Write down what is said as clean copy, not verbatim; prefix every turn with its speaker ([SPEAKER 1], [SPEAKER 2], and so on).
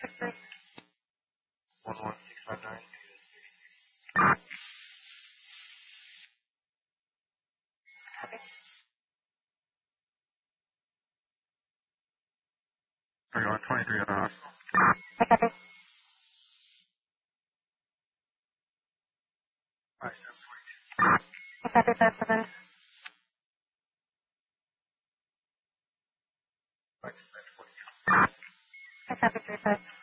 [SPEAKER 1] 11659. Are you on 23 at the hospital? I said 22.